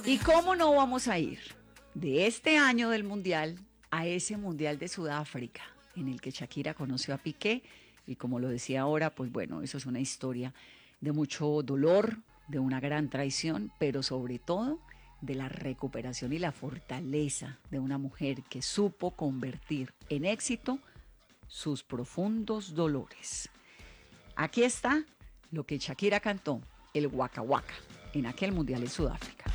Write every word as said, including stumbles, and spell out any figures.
¿Y cómo no vamos a ir de este año del Mundial a ese Mundial de Sudáfrica, en el que Shakira conoció a Piqué? Y como lo decía ahora, pues bueno, eso es una historia de mucho dolor, de una gran traición, pero sobre todo de la recuperación y la fortaleza de una mujer que supo convertir en éxito sus profundos dolores. Aquí está lo que Shakira cantó, el Waka Waka, en aquel Mundial en Sudáfrica.